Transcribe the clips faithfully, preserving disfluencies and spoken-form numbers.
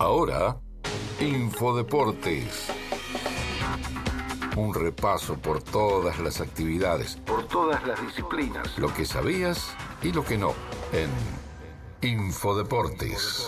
Ahora, Infodeportes. Un repaso por todas las actividades, por todas las disciplinas, lo que sabías y lo que no, en Infodeportes.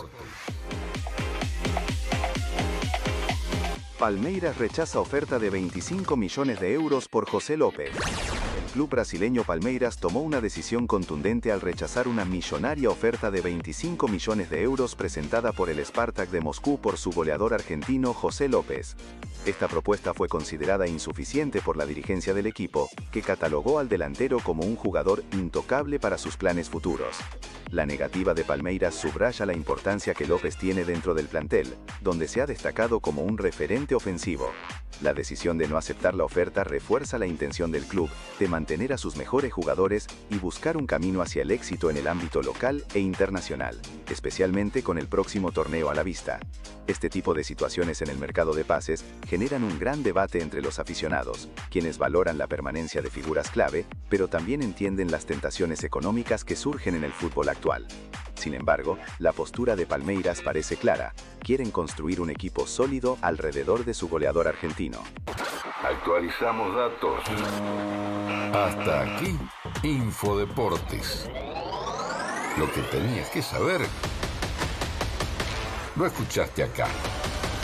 Palmeiras rechaza oferta de veinticinco millones de euros por José López. El club brasileño Palmeiras tomó una decisión contundente al rechazar una millonaria oferta de veinticinco millones de euros presentada por el Spartak de Moscú por su goleador argentino José López. Esta propuesta fue considerada insuficiente por la dirigencia del equipo, que catalogó al delantero como un jugador intocable para sus planes futuros. La negativa de Palmeiras subraya la importancia que López tiene dentro del plantel, donde se ha destacado como un referente ofensivo. La decisión de no aceptar la oferta refuerza la intención del club de mantener a sus mejores jugadores y buscar un camino hacia el éxito en el ámbito local e internacional, especialmente con el próximo torneo a la vista. Este tipo de situaciones en el mercado de pases generan un gran debate entre los aficionados, quienes valoran la permanencia de figuras clave, pero también entienden las tentaciones económicas que surgen en el fútbol actual. Sin embargo, la postura de Palmeiras parece clara: quieren construir un equipo sólido alrededor de su goleador argentino. Actualizamos datos. Hasta aquí, Infodeportes. Lo que tenías que saber, lo escuchaste acá.